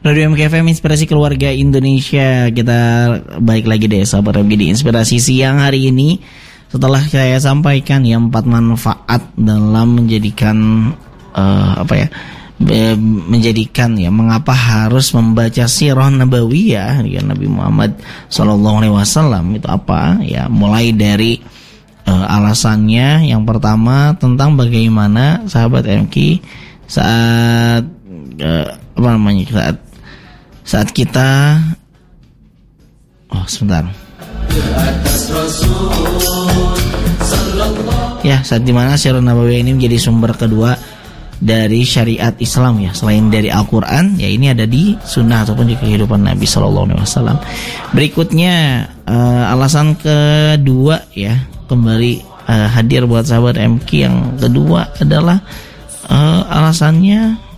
Radio MKFM Inspirasi Keluarga Indonesia. Kita balik lagi deh sahabat MK di Inspirasi siang hari ini. Setelah saya sampaikan ya 4 manfaat dalam menjadikan menjadikan ya mengapa harus membaca sirah nabawiyah ya Nabi Muhammad SAW itu apa ya, mulai dari alasannya yang pertama tentang bagaimana sahabat MK saat saat kita saat dimana sirah nabawiyah ini menjadi sumber kedua dari syariat Islam ya, selain dari Al-Quran ya, ini ada di sunnah ataupun di kehidupan Nabi SAW. Berikutnya alasan kedua ya, kembali hadir buat sahabat MK yang kedua adalah alasannya